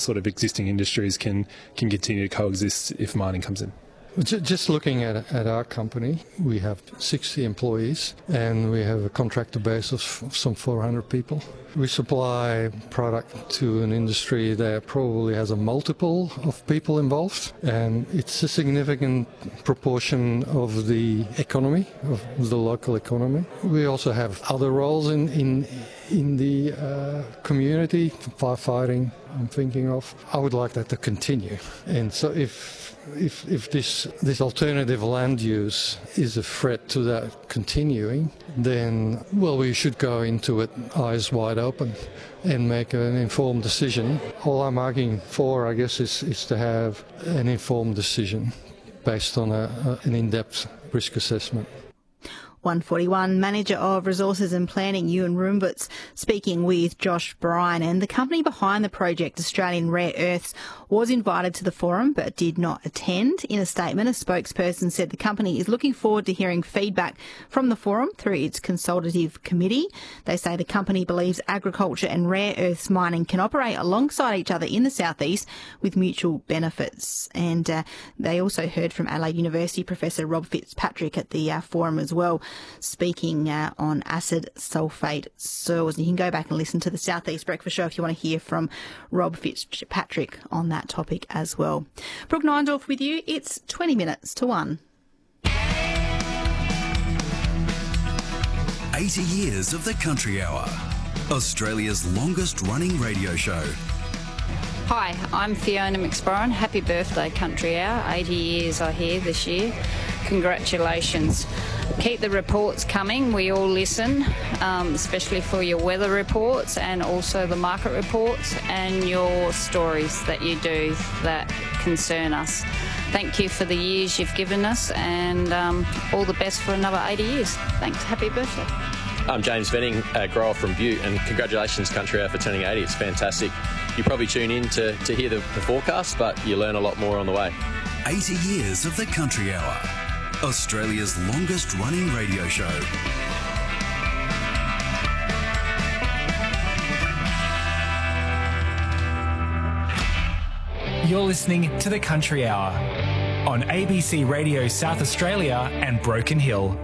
sort of existing industries can continue to coexist if mining comes in. Just looking at our company, we have 60 employees and we have a contractor base of some 400 people. We supply product to an industry that probably has a multiple of people involved, and it's a significant proportion of the economy, of the local economy. We also have other roles in the community, firefighting, I'm thinking of. I would like that to continue. And so if this alternative land use is a threat to that continuing, then, well, we should go into it eyes wide open and make an informed decision. All I'm arguing for, I guess, is to have an informed decision based on an in-depth risk assessment. 141 Manager of Resources and Planning, Ewan Rumbuts, speaking with Josh Bryan. And the company behind the project, Australian Rare Earths, was invited to the forum but did not attend. In a statement, a spokesperson said the company is looking forward to hearing feedback from the forum through its consultative committee. They say the company believes agriculture and rare earths mining can operate alongside each other in the southeast with mutual benefits. And they also heard from Adelaide University Professor Rob Fitzpatrick at the forum as well, speaking on acid sulphate soils. And you can go back and listen to the Southeast Breakfast Show if you want to hear from Rob Fitzpatrick on that topic as well. Brooke Neindorf with you. It's 20 minutes to 1. 80 years of the Country Hour, Australia's longest running radio show. Hi, I'm Fiona McSporran. Happy birthday, Country Hour. 80 years I hear this year. Congratulations. Keep the reports coming. We all listen, especially for your weather reports and also the market reports and your stories that you do that concern us. Thank you for the years you've given us, and all the best for another 80 years. Thanks. Happy birthday. I'm James Venning, a grower from Butte, and congratulations, Country Hour, for turning 80. It's fantastic. You probably tune in to hear the forecast, but you learn a lot more on the way. 80 years of the Country Hour, Australia's longest running radio show. You're listening to the Country Hour on ABC Radio South Australia and Broken Hill.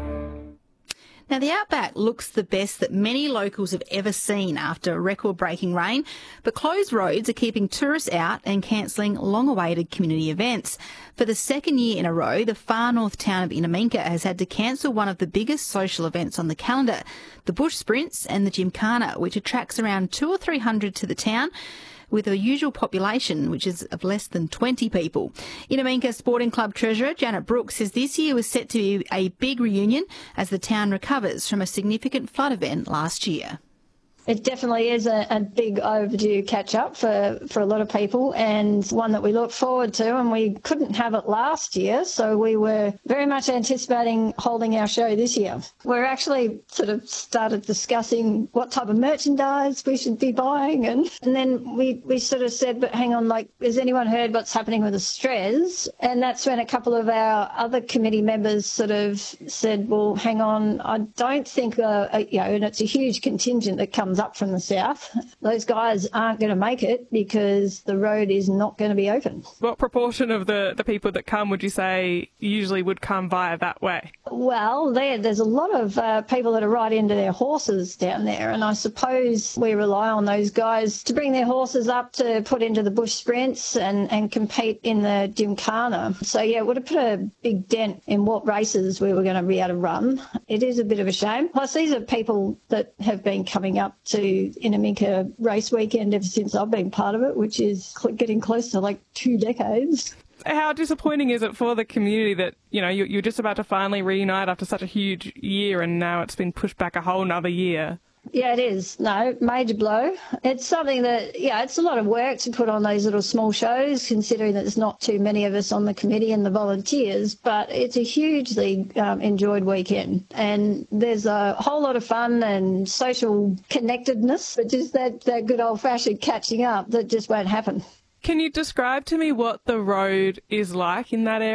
Now, the outback looks the best that many locals have ever seen after record-breaking rain, but closed roads are keeping tourists out and cancelling long-awaited community events. For the second year in a row, the far north town of Inaminka has had to cancel one of the biggest social events on the calendar, the Bush Sprints and the Gymkhana, which attracts around 200 or 300 to the town, with a usual population, which is of less than 20 people. Inaminka Sporting Club treasurer Janet Brooks says this year was set to be a big reunion as the town recovers from a significant flood event last year. It definitely is a big overdue catch-up for a lot of people, and one that we look forward to, and we couldn't have it last year, so we were very much anticipating holding our show this year. We're actually sort of started discussing what type of merchandise we should be buying, and then we sort of said, but hang on, like, has anyone heard what's happening with Australians? And that's when a couple of our other committee members sort of said, well, hang on, I don't think, and it's a huge contingent that comes up from the south. Those guys aren't going to make it because the road is not going to be open. What proportion of the people that come would you say usually would come via that way? Well, there's a lot of people that are right into their horses down there, and I suppose we rely on those guys to bring their horses up to put into the Bush Sprints and compete in the Gymkhana. So, yeah, it would have put a big dent in what races we were going to be able to run. It is a bit of a shame. Plus, these are people that have been coming up to Inaminka race weekend ever since I've been part of it, which is getting close to like 2 decades. How disappointing is it for the community that, you know, you're just about to finally reunite after such a huge year and now it's been pushed back a whole nother year? Yeah, it is. No, major blow. It's something that, yeah, it's a lot of work to put on those little small shows, considering that there's not too many of us on the committee and the volunteers, but it's a hugely enjoyed weekend. And there's a whole lot of fun and social connectedness, but just that good old-fashioned catching up that just won't happen. Can you describe to me what the road is like in that area?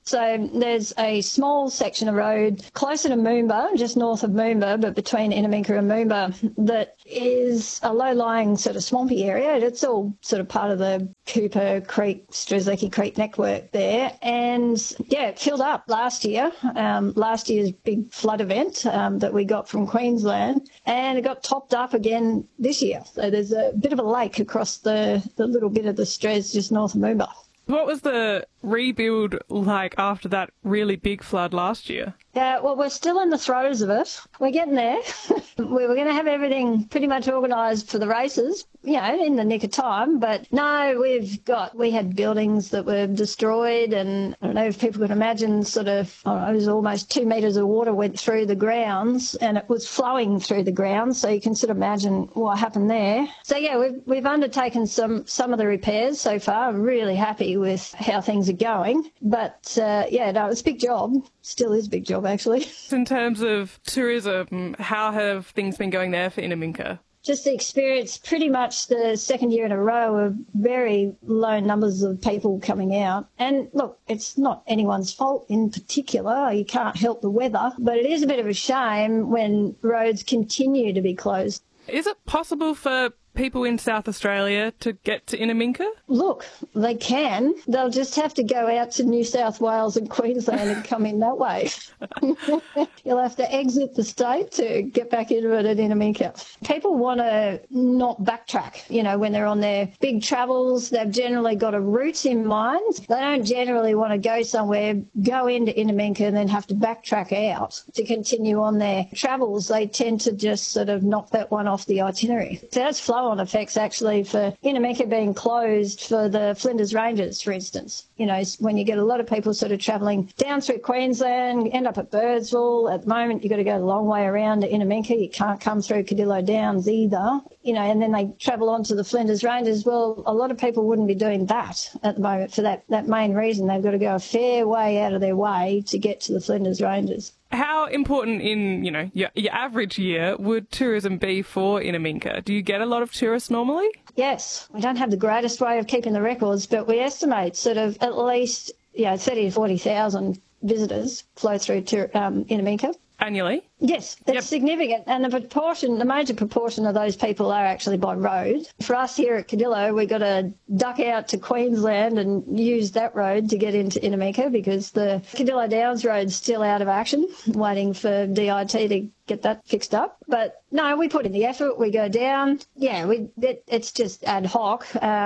So there's a small section of road closer to Moomba, just north of Moomba, but between Inaminka and Moomba, that is a low-lying sort of swampy area. It's all sort of part of the Cooper Creek, Strzelecki Creek network there. And, yeah, it filled up last year, last year's big flood event that we got from Queensland, and it got topped up again this year. So there's a bit of a lake across the little bit of the Strez just north of Moomba. What was the rebuild like after that really big flood last year? Yeah, well, we're still in the throes of it. We're getting there. We were going to have everything pretty much organised for the races, you know, in the nick of time. But no, we had buildings that were destroyed, and I don't know if people can imagine sort of, it was almost 2 metres of water went through the grounds, and it was flowing through the grounds. So you can sort of imagine what happened there. So yeah, we've undertaken some of the repairs so far. I'm really happy with how things are going. But yeah, no, it's a big job. Still is a big job, actually. In terms of tourism, how have things been going there for Inaminka? Just experienced pretty much the second year in a row of very low numbers of people coming out. And look, it's not anyone's fault in particular. You can't help the weather, but it is a bit of a shame when roads continue to be closed. Is it possible for people in South Australia to get to Inaminka? Look, they can. They'll just have to go out to New South Wales and Queensland and come in that way. You'll have to exit the state to get back into it at Inaminka. People want to not backtrack, you know, when they're on their big travels. They've generally got a route in mind. They don't generally want to go somewhere, go into Inaminka and then have to backtrack out to continue on their travels. They tend to just sort of knock that one off the itinerary. So that's flow-on effects actually for Inaminka being closed for the Flinders Ranges, for instance. You know, when you get a lot of people sort of travelling down through Queensland, end up at Birdsville. At the moment, you've got to go a long way around to Inaminka. You can't come through Cadillo Downs either. You know, and then they travel on to the Flinders Ranges. Well, a lot of people wouldn't be doing that at the moment for that main reason. They've got to go a fair way out of their way to get to the Flinders Ranges. How important in, you know, your average year would tourism be for Inaminka? Do you get a lot of tourists normally? Yes. We don't have the greatest way of keeping the records, but we estimate sort of at least 30 to 40,000 visitors flow through to Inaminka. Annually? Yes, it's significant. And the major proportion of those people are actually by road. For us here at Cadillo, we've got to duck out to Queensland and use that road to get into Inaminka because the Cadillo Downs Road's still out of action, waiting for DIT to get that fixed up. But no, we put in the effort. We go down. Yeah, it's just ad hoc.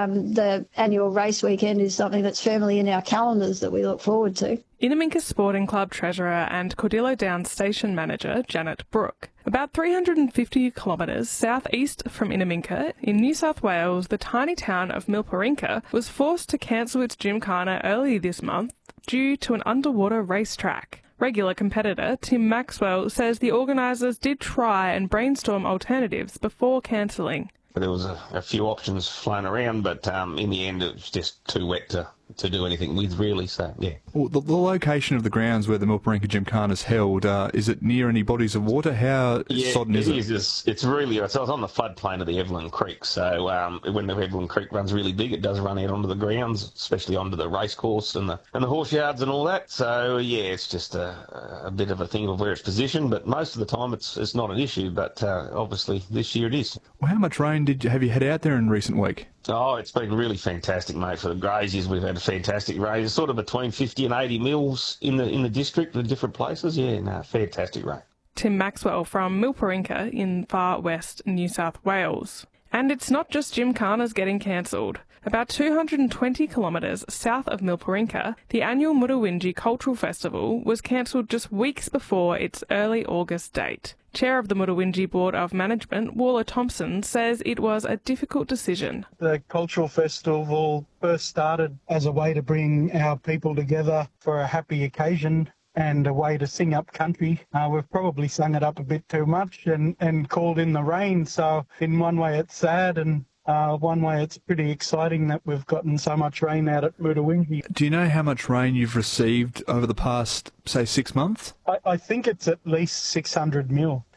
The annual race weekend is something that's firmly in our calendars that we look forward to. Inaminka Sporting Club Treasurer and Cordillo Downs Station Manager Janet Brooke. About 350 kilometres southeast from Inaminka, in New South Wales, the tiny town of Milparinka was forced to cancel its Gymkhana early this month due to an underwater racetrack. Regular competitor Tim Maxwell says the organisers did try and brainstorm alternatives before cancelling. There was a few options flown around, but in the end it was just too wet to do anything with, really, so, yeah. Well, the location of the grounds where the Milparinka Gymkhana is held, is it near any bodies of water? How sodden is it? It's really, it's on the floodplain of the Evelyn Creek, so when the Evelyn Creek runs really big, it does run out onto the grounds, especially onto the racecourse and the horse yards and all that, so, yeah, it's just a bit of a thing of where it's positioned, but most of the time it's not an issue, but obviously this year it is. Well, how much rain have you had out there in recent week? Oh, it's been really fantastic, mate. For the graziers, we've had a fantastic rain. It's sort of between 50 and 80 mils in the district, the different places. Yeah, no, fantastic rain. Tim Maxwell from Milparinka in far west New South Wales. And it's not just Gymkhanas getting cancelled. About 220 kilometres south of Milparinka, the annual Mutawinji Cultural Festival was cancelled just weeks before its early August date. Chair of the Mutawinji Board of Management, Waller Thompson, says it was a difficult decision. The Cultural Festival first started as a way to bring our people together for a happy occasion and a way to sing up country. We've probably sung it up a bit too much and called in the rain, so in one way it's sad and one way it's pretty exciting that we've gotten so much rain out at Mutawinji. Do you know how much rain you've received over the past, say, 6 months? I think it's at least 600 mil.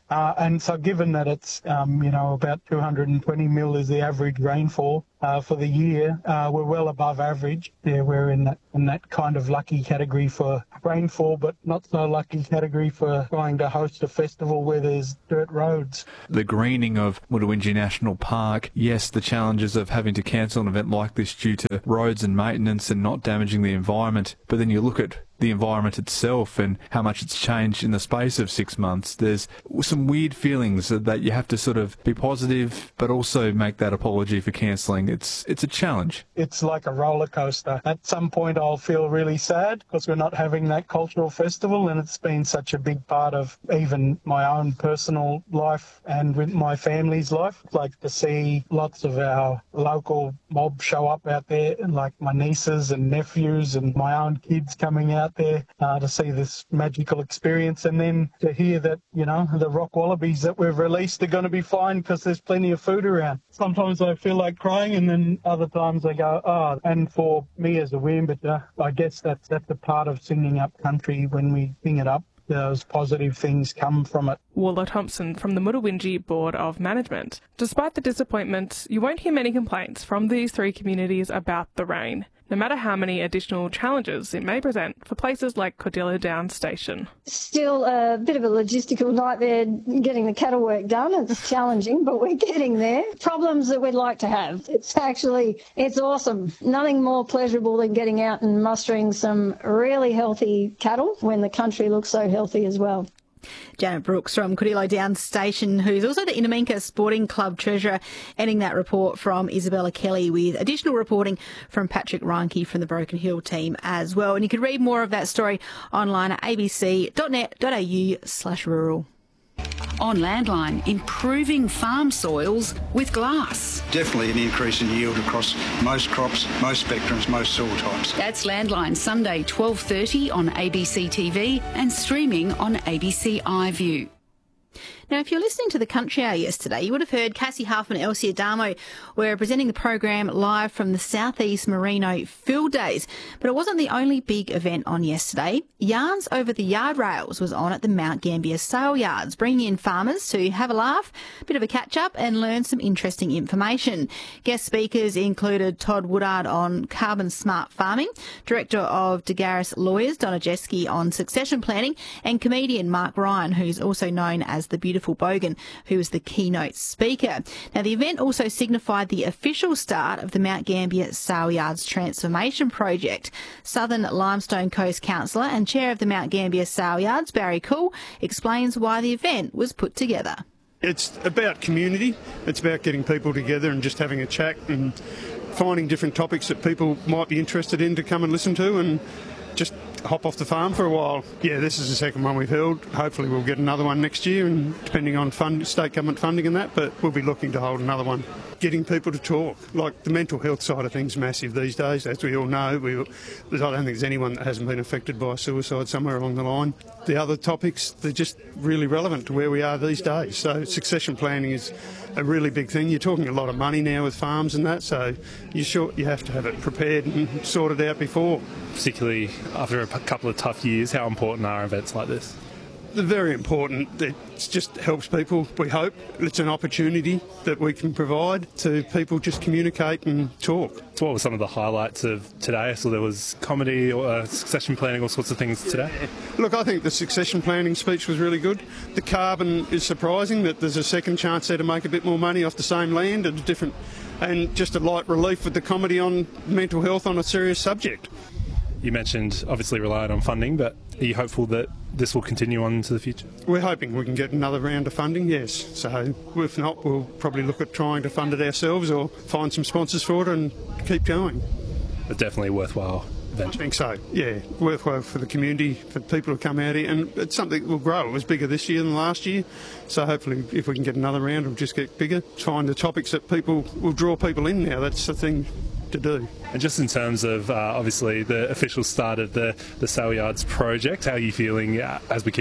And so given that it's, about 220 mil is the average rainfall for the year, we're well above average. Yeah, we're in that kind of lucky category for rainfall, but not so lucky category for trying to host a festival where there's dirt roads. The greening of Mutawinji National Park, yes, the challenges of having to cancel an event like this due to roads and maintenance and not damaging the environment, but then you look at the environment itself and how much it's changed in the space of 6 months. There's some weird feelings that you have to sort of be positive but also make that apology for cancelling. It's a challenge. It's like a roller coaster. At some point I'll feel really sad because we're not having that cultural festival, and it's been such a big part of even my own personal life and with my family's life. Like to see lots of our local mob show up out there, and like my nieces and nephews and my own kids coming out there to see this magical experience, and then to hear that, the rock wallabies that we've released are going to be fine because there's plenty of food around. Sometimes I feel like crying, and then other times I go, oh. And for me as a Wimbitter, I guess that's a part of singing up country. When we sing it up, those positive things come from it. Walla Thompson from the Mutawinji Board of Management. Despite the disappointment, you won't hear many complaints from these three communities about the rain, no matter how many additional challenges it may present for places like Cordillo Downs Station. Still a bit of a logistical nightmare getting the cattle work done. It's challenging, but we're getting there. Problems that we'd like to have. It's awesome. Nothing more pleasurable than getting out and mustering some really healthy cattle when the country looks so healthy as well. Janet Brooks from Cordillo Downs Station, who's also the Inaminka Sporting Club treasurer, ending that report from Isabella Kelly, with additional reporting from Patrick Reinke from the Broken Hill team as well. And you can read more of that story online at abc.net.au/rural. On Landline, improving farm soils with glass. Definitely an increase in yield across most crops, most spectrums, most soil types. That's Landline, Sunday 12:30 on ABC TV and streaming on ABC iView. Now, if you're listening to the Country Hour yesterday, you would have heard Cassie Huff and Elsie Adamo were presenting the program live from the Southeast Merino Field Days. But it wasn't the only big event on yesterday. Yarns Over the Yard Rails was on at the Mount Gambier Sale Yards, bringing in farmers to have a laugh, a bit of a catch-up and learn some interesting information. Guest speakers included Todd Woodard on carbon smart farming, Director of DeGaris Lawyers, Donna Jeske, on succession planning, and comedian Mark Ryan, who's also known as the Beautiful Bogan, who was the keynote speaker. Now, the event also signified the official start of the Mount Gambier Sale Yards Transformation Project. Southern Limestone Coast Councillor and Chair of the Mount Gambier Sale Yards, Barry Cool, explains why the event was put together. It's about community. It's about getting people together and just having a chat and finding different topics that people might be interested in to come and listen to and just hop off the farm for a while. Yeah, this is the second one we've held. Hopefully we'll get another one next year, and depending on state government funding and that, but we'll be looking to hold another one. Getting people to talk. Like the mental health side of things is massive these days, as we all know. I don't think there's anyone that hasn't been affected by suicide somewhere along the line. The other topics, they're just really relevant to where we are these days. So succession planning is a really big thing. You're talking a lot of money now with farms and that, so you have to have it prepared and sorted out before. Particularly after a couple of tough years, how important are events like this? They're very important. It just helps people, we hope. It's an opportunity that we can provide to people, just communicate and talk. So what were some of the highlights of today? So there was comedy, or succession planning, all sorts of things today. Look, I think the succession planning speech was really good. The carbon is surprising, that there's a second chance there to make a bit more money off the same land at a different, and just a light relief with the comedy on mental health on a serious subject. You mentioned obviously relying on funding, but are you hopeful that this will continue on into the future? We're hoping we can get another round of funding, yes. So if not, we'll probably look at trying to fund it ourselves or find some sponsors for it and keep going. But definitely worthwhile venture. I think so, yeah. Worthwhile for the community, for people who come out here, and it's something that will grow. It was bigger this year than last year, so hopefully if we can get another round, it'll just get bigger. Find the topics that people will draw people in now. That's the thing to do. And just in terms of obviously the official start of the Sale Yards project, how are you feeling as we kick off?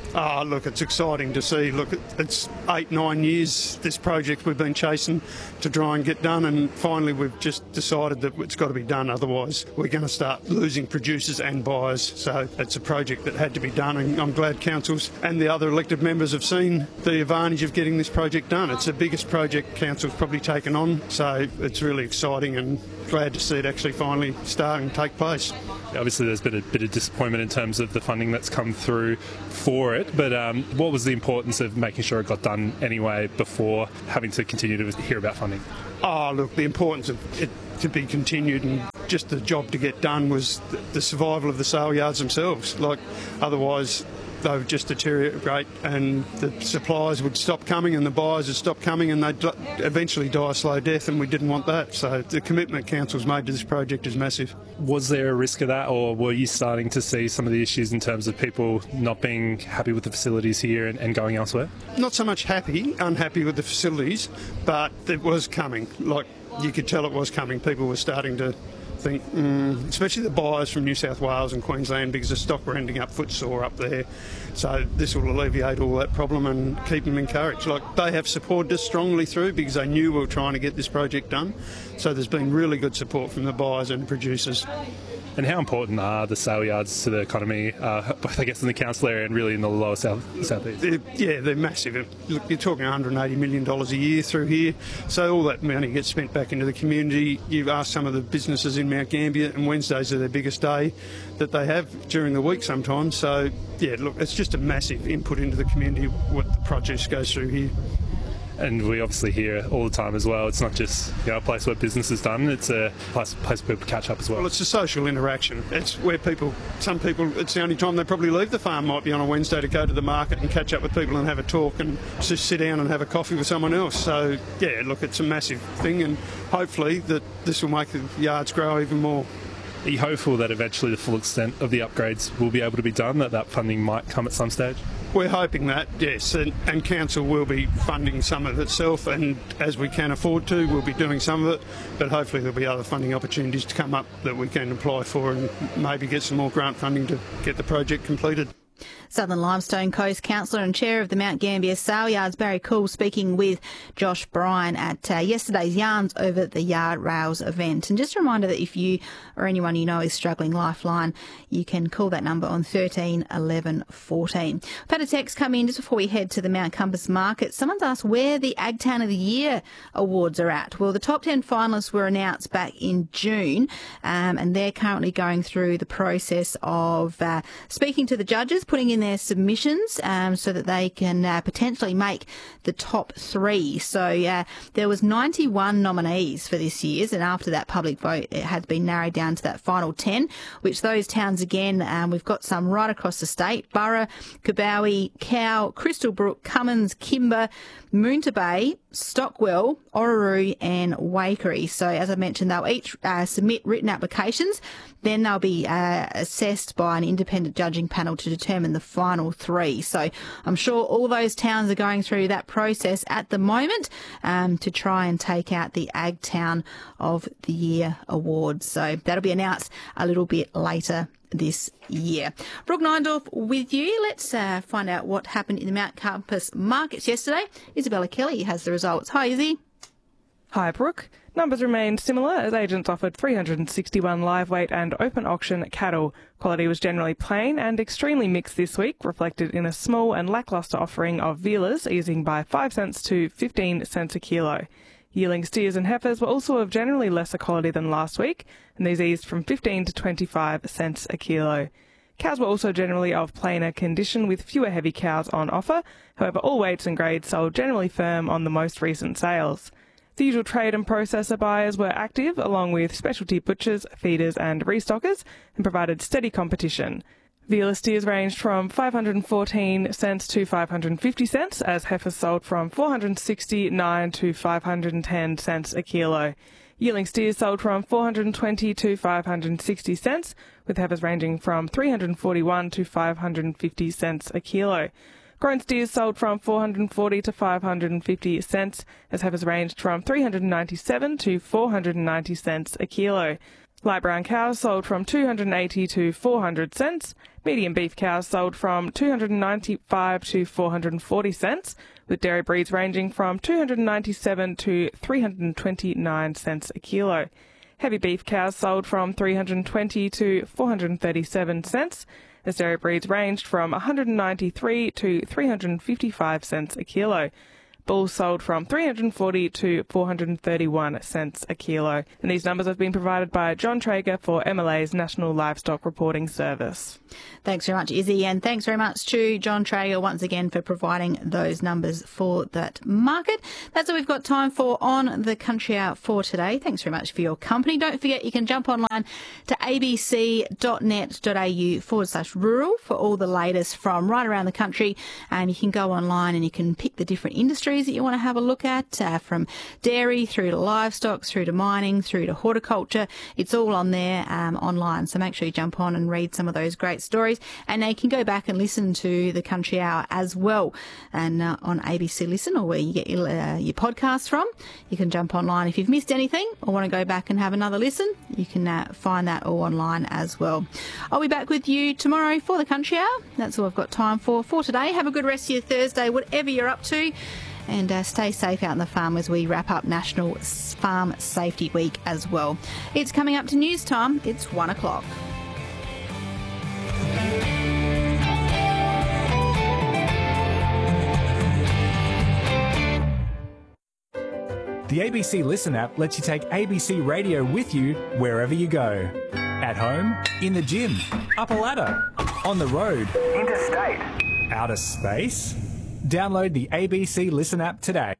Oh, look, it's exciting to see. Look, it's 8-9 years, this project we've been chasing to try and get done, and finally we've just decided that it's got to be done, otherwise we're going to start losing producers and buyers. So it's a project that had to be done, and I'm glad councils and the other elected members have seen the advantage of getting this project done. It's the biggest project council's probably taken on, so it's really exciting and glad to see it actually finally start and take place. Obviously there's been a bit of disappointment in terms of the funding that's come through for it, but what was the importance of making sure it got done anyway before having to continue to hear about funding? Oh, look, the importance of it to be continued and just the job to get done was the survival of the sale yards themselves. Like, otherwise they would just deteriorate and the suppliers would stop coming and the buyers would stop coming and they'd eventually die a slow death, and we didn't want that. So the commitment council's made to this project is massive. Was there a risk of that, or were you starting to see some of the issues in terms of people not being happy with the facilities here and going elsewhere? Not so much unhappy with the facilities, but it was coming. Like, you could tell it was coming. People were starting to think, especially the buyers from New South Wales and Queensland, because the stock were ending up footsore up there. So this will alleviate all that problem and keep them encouraged. Like, they have supported us strongly through because they knew we were trying to get this project done. So there's been really good support from the buyers and producers. And how important are the sale yards to the economy, I guess in the council area and really in the lower southeast? They're massive. Look, you're talking $180 million a year through here, so all that money gets spent back into the community. You've asked some of the businesses in Mount Gambier, and Wednesdays are their biggest day that they have during the week sometimes. So, yeah, look, it's just a massive input into the community what the produce goes through here. And we obviously hear all the time as well, it's not just a place where business is done, it's a place where people catch up as well. Well, it's a social interaction. It's where some people, it's the only time they probably leave the farm might be on a Wednesday to go to the market and catch up with people and have a talk and just sit down and have a coffee with someone else. So, yeah, look, it's a massive thing, and hopefully that this will make the yards grow even more. Are you hopeful that eventually the full extent of the upgrades will be able to be done, that funding might come at some stage? We're hoping that, yes, and council will be funding some of itself, and as we can afford to, we'll be doing some of it, but hopefully there'll be other funding opportunities to come up that we can apply for and maybe get some more grant funding to get the project completed. Southern Limestone Coast Councillor and Chair of the Mount Gambier Sale Yards, Barry Cool, speaking with Josh Bryan at yesterday's Yarns Over the Yard Rails event. And just a reminder that if you or anyone you know is struggling, Lifeline, you can call that number on 13 11 14. We've had a text come in just before we head to the Mount Compass Market. Someone's asked where the Ag Town of the Year awards are at. Well, the top 10 finalists were announced back in June, and they're currently going through the process of speaking to the judges, putting in their submissions so that they can potentially make the top 3. So there was 91 nominees for this year's, and after that public vote it has been narrowed down to that final 10, which those towns again, we've got some right across the state: Burra, Kabowie, Cow, Crystal Brook, Cummins, Kimber, Moonta Bay, Stockwell, Orroroo and Waikerie. So as I mentioned, they'll each submit written applications. Then they'll be assessed by an independent judging panel to determine the final 3. So I'm sure all those towns are going through that process at the moment to try and take out the Ag Town of the Year award. So that'll be announced a little bit later this year. Brooke Neindorf with you. Let's find out what happened in the Mount Compass markets yesterday. Isabella Kelly has the results. Hi, Izzy. Hi, Brooke. Numbers remained similar as agents offered 361 live weight and open auction cattle. Quality was generally plain and extremely mixed this week, reflected in a small and lacklustre offering of vealers, easing by 5 cents to 15 cents a kilo. Yearling steers and heifers were also of generally lesser quality than last week, and these eased from 15 to 25 cents a kilo. Cows were also generally of plainer condition with fewer heavy cows on offer. However, all weights and grades sold generally firm on the most recent sales. The usual trade and processor buyers were active, along with specialty butchers, feeders and restockers, and provided steady competition. Veal steers ranged from 514 cents to 550 cents, as heifers sold from 469 to 510 cents a kilo. Yearling steers sold from 420 to 560 cents, with heifers ranging from 341 to 550 cents a kilo. Grown steers sold from 440 to 550 cents, as heifers ranged from 397 to 490 cents a kilo. Light brown cows sold from 280 to 400 cents. Medium beef cows sold from 295 to 440 cents, with dairy breeds ranging from 297 to 329 cents a kilo. Heavy beef cows sold from 320 to 437 cents, as dairy breeds ranged from 193 to 355 cents a kilo. Bulls sold from 340 to 431 cents a kilo. And these numbers have been provided by John Traeger for MLA's National Livestock Reporting Service. Thanks very much, Izzy, and thanks very much to John Traeger once again for providing those numbers for that market. That's all we've got time for on the Country Hour for today. Thanks very much for your company. Don't forget you can jump online to abc.net.au/rural for all the latest from right around the country, and you can go online and you can pick the different industries that you want to have a look at, from dairy through to livestock, through to mining, through to horticulture. It's all on there online, so make sure you jump on and read some of those great stories, and you can go back and listen to the Country Hour as well, and on ABC Listen, or where you get your podcasts from. You can jump online if you've missed anything or want to go back and have another listen. You can find that all online as well. I'll be back with you tomorrow for the Country Hour. That's all I've got time for today. Have a good rest of your Thursday, whatever you're up to. And stay safe out in the farm as we wrap up National Farm Safety Week as well. It's coming up to news time. It's 1 o'clock. The ABC Listen app lets you take ABC Radio with you wherever you go. At home, in the gym, up a ladder, on the road, interstate, outer space. Download the ABC Listen app today.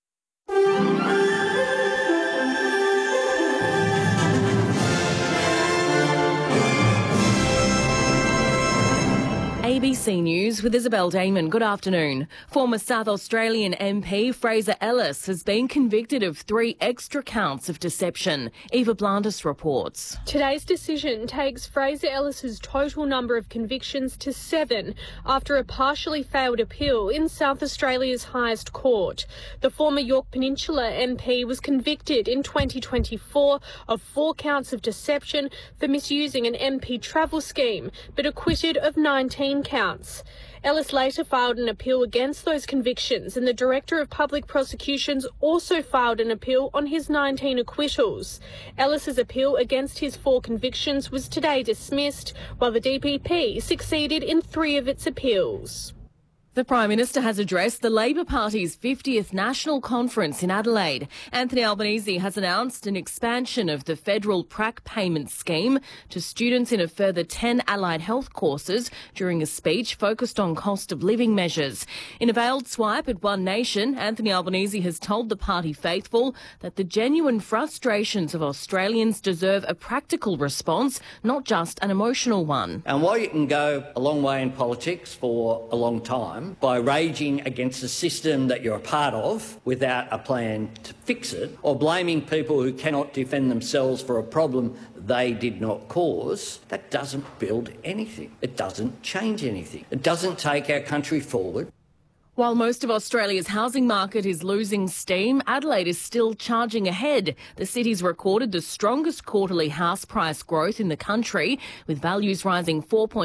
ABC News with Isabel Damon. Good afternoon. Former South Australian MP Fraser Ellis has been convicted of 3 extra counts of deception. Eva Blandis reports. Today's decision takes Fraser Ellis's total number of convictions to 7 after a partially failed appeal in South Australia's highest court. The former Yorke Peninsula MP was convicted in 2024 of 4 counts of deception for misusing an MP travel scheme, but acquitted of 19 counts. Ellis later filed an appeal against those convictions, and the Director of Public Prosecutions also filed an appeal on his 19 acquittals. Ellis's appeal against his 4 convictions was today dismissed, while the DPP succeeded in 3 of its appeals. The Prime Minister has addressed the Labor Party's 50th National Conference in Adelaide. Anthony Albanese has announced an expansion of the federal PRAC payment scheme to students in a further 10 allied health courses during a speech focused on cost of living measures. In a veiled swipe at One Nation, Anthony Albanese has told the party faithful that the genuine frustrations of Australians deserve a practical response, not just an emotional one. And while you can go a long way in politics for a long time, by raging against a system that you're a part of without a plan to fix it, or blaming people who cannot defend themselves for a problem they did not cause, that doesn't build anything. It doesn't change anything. It doesn't take our country forward. While most of Australia's housing market is losing steam, Adelaide is still charging ahead. The city's recorded the strongest quarterly house price growth in the country, with values rising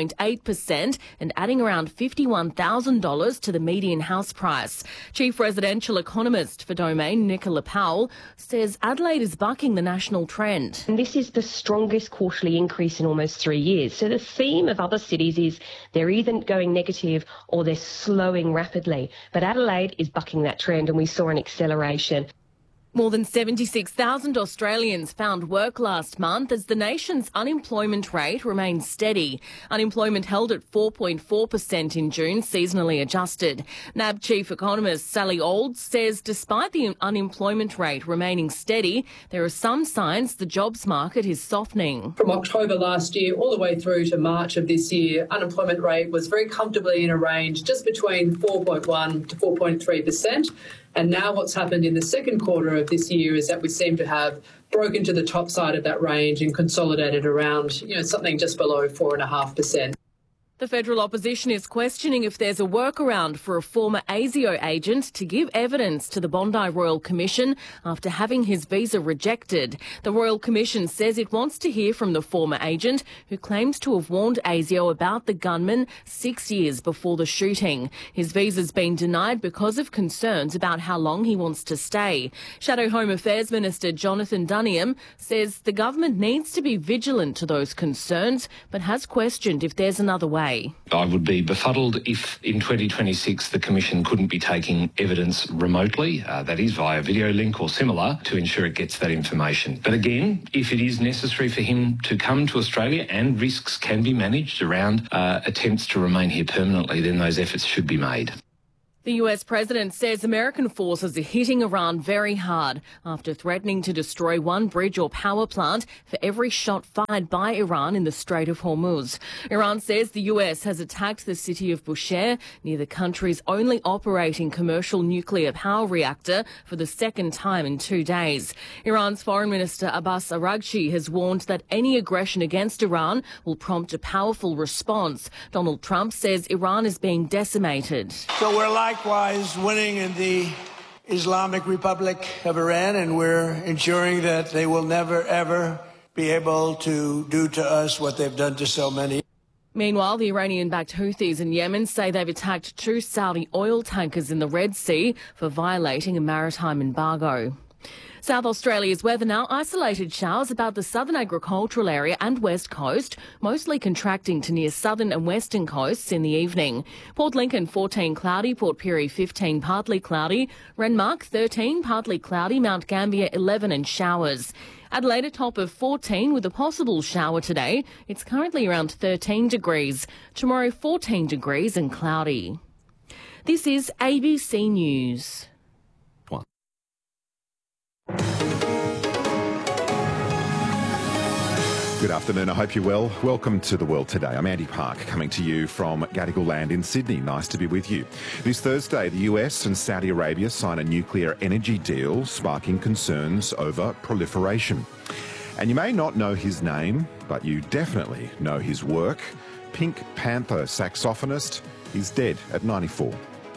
4.8% and adding around $51,000 to the median house price. Chief residential economist for Domain, Nicola Powell, says Adelaide is bucking the national trend. And this is the strongest quarterly increase in almost 3 years. So the theme of other cities is they're either going negative or they're slowing rapidly. But Adelaide is bucking that trend, and we saw an acceleration. More than 76,000 Australians found work last month as the nation's unemployment rate remained steady. Unemployment held at 4.4% in June, seasonally adjusted. NAB Chief Economist Sally Auld says despite the unemployment rate remaining steady, there are some signs the jobs market is softening. From October last year all the way through to March of this year, unemployment rate was very comfortably in a range just between 4.1 to 4.3%. And now what's happened in the second quarter of this year is that we seem to have broken to the top side of that range and consolidated around, something just below 4.5%. The federal opposition is questioning if there's a workaround for a former ASIO agent to give evidence to the Bondi Royal Commission after having his visa rejected. The Royal Commission says it wants to hear from the former agent who claims to have warned ASIO about the gunman 6 years before the shooting. His visa's been denied because of concerns about how long he wants to stay. Shadow Home Affairs Minister Jonathan Duniam says the government needs to be vigilant to those concerns, but has questioned if there's another way. I would be befuddled if in 2026 the Commission couldn't be taking evidence remotely, that is via video link or similar, to ensure it gets that information. But again, if it is necessary for him to come to Australia and risks can be managed around attempts to remain here permanently, then those efforts should be made. The US president says American forces are hitting Iran very hard after threatening to destroy one bridge or power plant for every shot fired by Iran in the Strait of Hormuz. Iran says the US has attacked the city of Bushehr, near the country's only operating commercial nuclear power reactor, for the second time in 2 days. Iran's Foreign Minister Abbas Araghchi has warned that any aggression against Iran will prompt a powerful response. Donald Trump says Iran is being decimated. So we're likewise winning in the Islamic Republic of Iran, and we're ensuring that they will never, ever be able to do to us what they've done to so many. Meanwhile, the Iranian-backed Houthis in Yemen say they've attacked 2 Saudi oil tankers in the Red Sea for violating a maritime embargo. South Australia's weather now. Isolated showers about the southern agricultural area and west coast, mostly contracting to near southern and western coasts in the evening. Port Lincoln 14 cloudy, Port Pirie 15 partly cloudy, Renmark 13 partly cloudy, Mount Gambier 11 and showers. Adelaide a top of 14 with a possible shower today. It's currently around 13 degrees. Tomorrow 14 degrees and cloudy. This is ABC News. Good afternoon, I hope you're well. Welcome to The World Today. I'm Andy Park, coming to you from Gadigal Land in Sydney. Nice to be with you. This Thursday, the US and Saudi Arabia sign a nuclear energy deal, sparking concerns over proliferation. And you may not know his name, but you definitely know his work. Pink Panther saxophonist, he's dead at 94.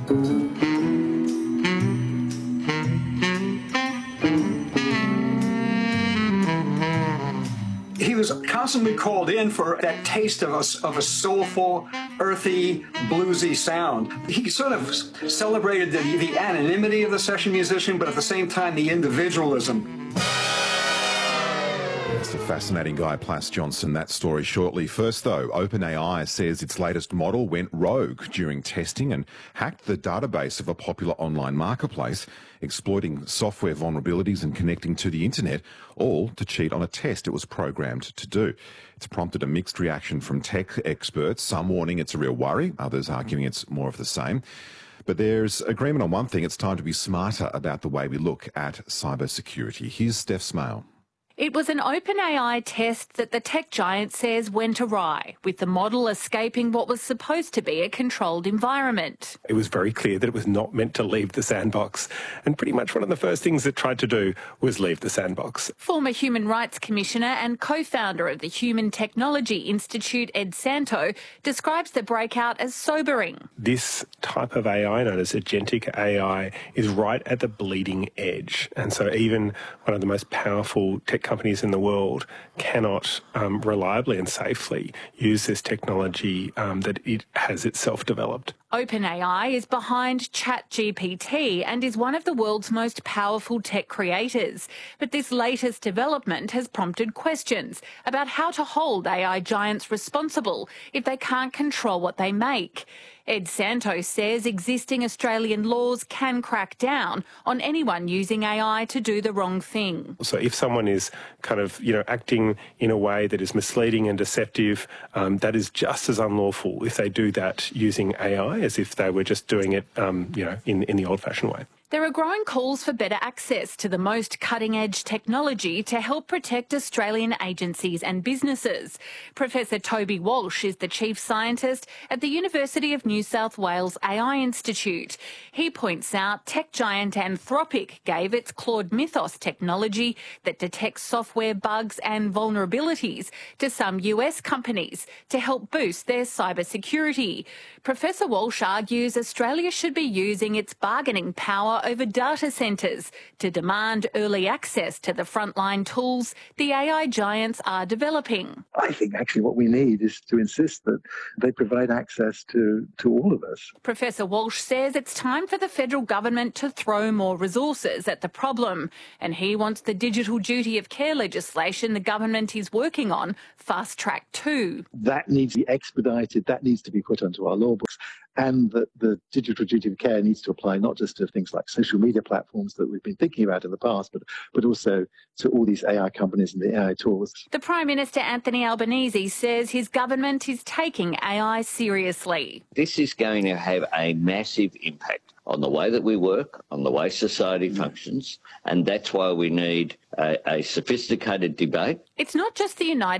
He was constantly called in for that taste of a soulful, earthy, bluesy sound. He sort of celebrated the anonymity of the session musician, but at the same time, the individualism. It's a fascinating guy, Plas Johnson. That story shortly. First, though, OpenAI says its latest model went rogue during testing and hacked the database of a popular online marketplace, exploiting software vulnerabilities and connecting to the internet, all to cheat on a test it was programmed to do. It's prompted a mixed reaction from tech experts, some warning it's a real worry, others arguing it's more of the same. But there's agreement on one thing: it's time to be smarter about the way we look at cybersecurity. Here's Steph Smale. It was an OpenAI test that the tech giant says went awry, with the model escaping what was supposed to be a controlled environment. It was very clear that it was not meant to leave the sandbox, and pretty much one of the first things it tried to do was leave the sandbox. Former Human Rights Commissioner and co-founder of the Human Technology Institute, Ed Santow, describes the breakout as sobering. This type of AI, known as agentic AI, is right at the bleeding edge, and so even one of the most powerful tech companies in the world cannot reliably and safely use this technology that it has itself developed. OpenAI is behind ChatGPT and is one of the world's most powerful tech creators. But this latest development has prompted questions about how to hold AI giants responsible if they can't control what they make. Ed Santow says existing Australian laws can crack down on anyone using AI to do the wrong thing. So if someone is kind of, acting in a way that is misleading and deceptive, that is just as unlawful if they do that using AI as if they were just doing it, in the old-fashioned way. There are growing calls for better access to the most cutting-edge technology to help protect Australian agencies and businesses. Professor Toby Walsh is the chief scientist at the University of New South Wales AI Institute. He points out tech giant Anthropic gave its Claude Mythos technology that detects software bugs and vulnerabilities to some US companies to help boost their cybersecurity. Professor Walsh argues Australia should be using its bargaining power over data centres to demand early access to the frontline tools the AI giants are developing. I think actually what we need is to insist that they provide access to all of us. Professor Walsh says it's time for the federal government to throw more resources at the problem, and he wants the digital duty of care legislation the government is working on fast-tracked too. That needs to be expedited, that needs to be put onto our law books, and that the digital duty of care needs to apply not just to things like social media platforms that we've been thinking about in the past, but also to all these AI companies and the AI tools. The Prime Minister Anthony Albanese says his government is taking AI seriously. This is going to have a massive impact on the way that we work, on the way society functions, and that's why we need a sophisticated debate. It's not just the United